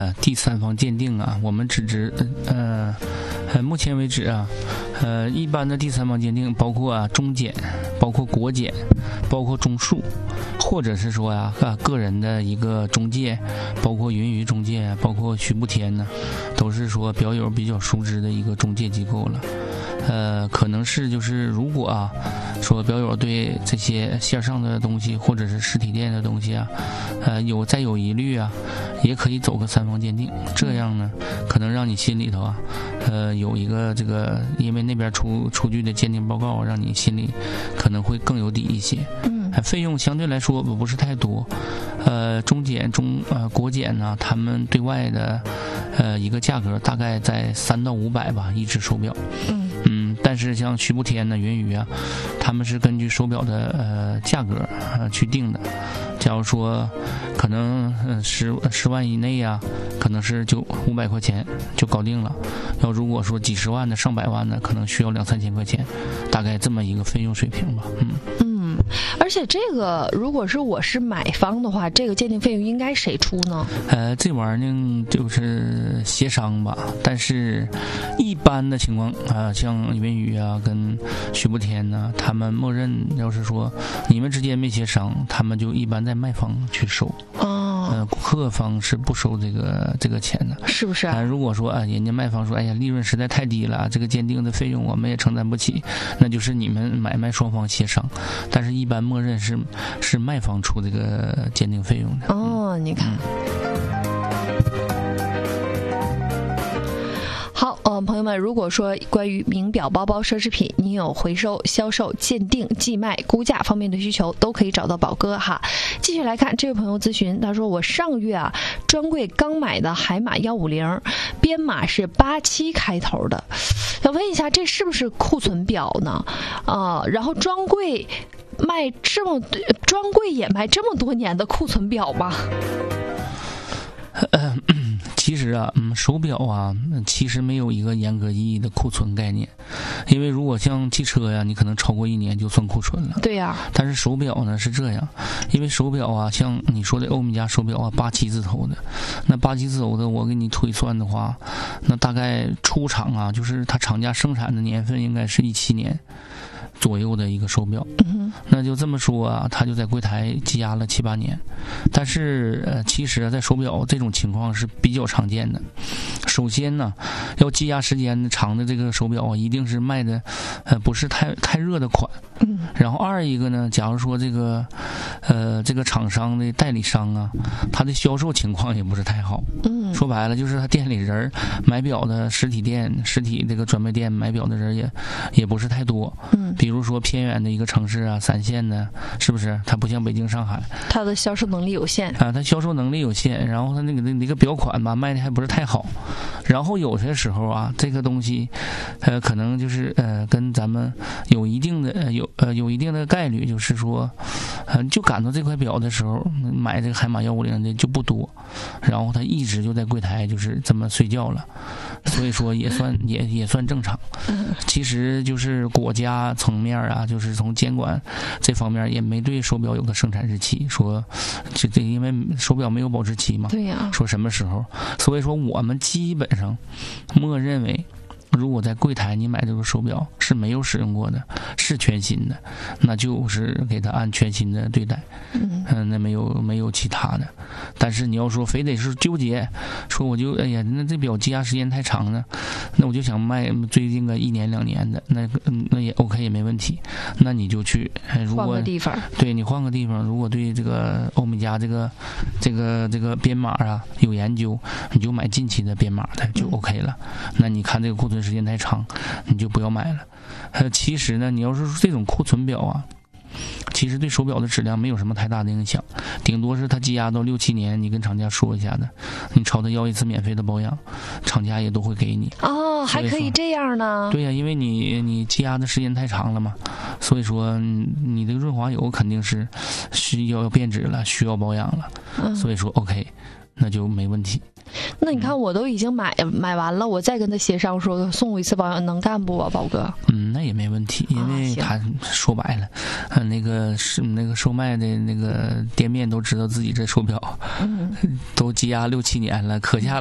第三方鉴定啊，我们目前为止啊，一般的第三方鉴定包括中检，包括国检，包括中数，或者是说个人的一个中介，包括云鱼中介，包括徐步天呢，都是说表友比较熟知的一个中介机构了。可能是就是如果说表友对这些线上的东西或者是实体店的东西再有疑虑也可以走个三方鉴定，这样呢可能让你心里头有一个这个，因为那边出具的鉴定报告，让你心里可能会更有底一些。费用相对来说不是太多，中检国检呢，他们对外的一个价格大概在300到500吧，一只手表。但是像徐步天呢、云鱼他们是根据手表的价格去定的。假如说可能10万以内可能是就500块钱就搞定了。如果说几十万的、上百万的，可能需要2-3千块钱，大概这么一个费用水平吧。 而且这个如果是我是买方的话，这个鉴定费用应该谁出呢？ 这玩意儿呢就是协商吧，但是一般的情况像云宇跟徐步天呢，他们默认要是说你们之间没协商，他们就一般在卖方去收。客方是不收这个钱的， 是不是？ 如果说人家卖方说，哎呀，利润实在太低了，这个鉴定的费用我们也承担不起，那就是你们买卖双方协商。但是一般默认是卖方出这个鉴定费用的。 你看。好，朋友们，如果说关于名表、包包、奢侈品，你有回收、销售、鉴定、寄卖、估价方面的需求，都可以找到宝哥哈。继续来看，这位朋友咨询，他说我上月专柜刚买的海马150，编码是87开头的，想问一下，这是不是库存表呢？然后专柜也卖这么多年的库存表吗？ 其实手表其实没有一个严格意义的库存概念，因为如果像汽车你可能超过1年就算库存了。 对呀。 但是手表呢是这样，因为手表像你说的欧米茄手表87字头的，那87字头的我给你推算的话，那大概出厂就是它厂家生产的年份应该是17年左右的一个手表。那就这么说他就在柜台积压了7-8年。但是其实在手表这种情况是比较常见的。首先呢，要积压时间长的这个手表一定是卖的不是太热的款。然后二一个呢，假如说这个厂商的代理商他的销售情况也不是太好。说白了就是他店里人买表的实体这个专卖店买表的人也不是太多。比如说偏远的一个城市3线的，是不是？它不像北京、上海， 它的销售能力有限它销售能力有限，然后它那个表款卖的还不是太好。然后有些时候这个东西可能就是跟咱们有一定的概率，就是说就赶到这块表的时候买这个海马150的就不多，然后它一直就在柜台就是这么睡觉了，所以说也算正常。其实就是国家层面就是从监管这方面也没对手表有个生产日期，说这因为手表没有保质期嘛。 对呀。 说什么时候，所以说我们基本上默认为，如果在柜台你买这个手表是没有使用过的，是全新的，那就是给它按全新的对待。那没有其他的。但是你要说非得是纠结，说我就那这表积压时间太长了，那我就想卖最近个1年2年的，那也 OK 也没问题。那你就去如果换个地方， 对，你换个地方，如果对这个欧米茄这个编码有研究，你就买近期的编码的就 OK 了。那你看这个库存时间太长，你就不要买了。其实呢，你要是这种库存表其实对手表的质量没有什么太大的影响，顶多是它积压到6-7年，你跟厂家说一下的，你朝他要一次免费的保养，厂家也都会给你。 还可以这样呢？ 对呀，因为你积压的时间太长了嘛，所以说你的润滑油肯定是需要变质了，需要保养了。所以说 OK， 那就没问题。 那你看我都已经买完了，我再跟他协商说送我一次保养，能干不啊，宝哥？ 那也没问题，因为他说白了，那个售卖的那个店面都知道自己这手表，都积压6-7年了，可下